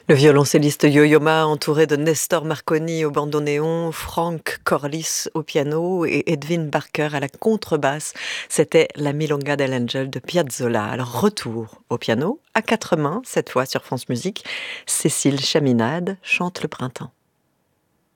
Le violoncelliste Yo-Yo Ma, entouré de Nestor Marconi au bandoneon, Frank Corliss au piano et Edwin Barker à la contrebasse. C'était la Milonga dell'Angel de Piazzolla. Alors retour au piano, à quatre mains, cette fois sur France Musique. Cécile Chaminade chante le printemps.